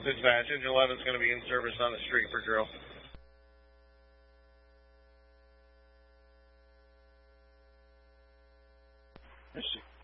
Dispatch, engine 11 is going to be in service on the street for drill. Let's see.